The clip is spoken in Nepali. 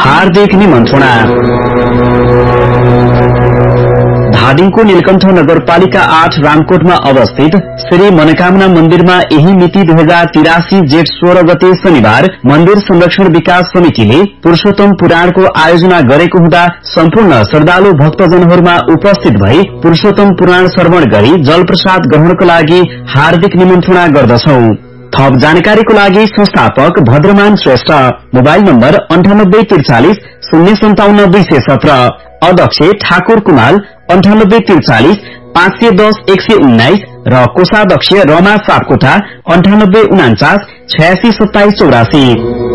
हार्दिक निमन्त्रणा। धादिङको नीलकण्ठ नगरपालिका 8 रामकोटमा अवस्थित श्री मनोकामना मन्दिरमा यही मिति 2083 जेठ 16 गते शनिबार मन्दिर संरक्षण विकास समितिले पुरुषोत्तम पुराणको आयोजना गरेको हुँदा सम्पूर्ण श्रद्धालु भक्तजनहरूमा उपस्थित भई पुरुषोत्तम पुराण श्रवण गरी जल प्रसाद ग्रहणको लागि हार्दिक निमन्त्रणा गर्दछौ। थप जानकारीको लागि संस्थापक भद्रमान श्रेष्ठ, मोबाइल नम्बर 9843 057 217, अध्यक्ष ठाकुर कुमाल 9843 510 119 र कोषाध्यक्ष रमा सापकोटा 9849 86 27 84।